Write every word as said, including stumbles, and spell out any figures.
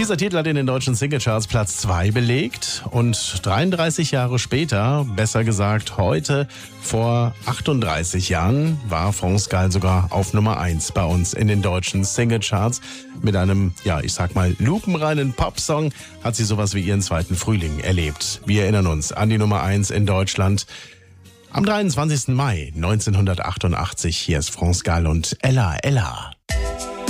Dieser Titel hat in den deutschen Singlecharts Platz zwei belegt und dreiunddreißig Jahre später, besser gesagt heute, vor achtunddreißig Jahren, war France Gall sogar auf Nummer eins bei uns in den deutschen Singlecharts. Mit einem, ja, ich sag mal, lupenreinen Popsong hat sie sowas wie ihren zweiten Frühling erlebt. Wir erinnern uns an die Nummer eins in Deutschland. Am dreiundzwanzigsten Mai neunzehnhundertachtundachtzig, hier ist France Gall und Ella, Ella.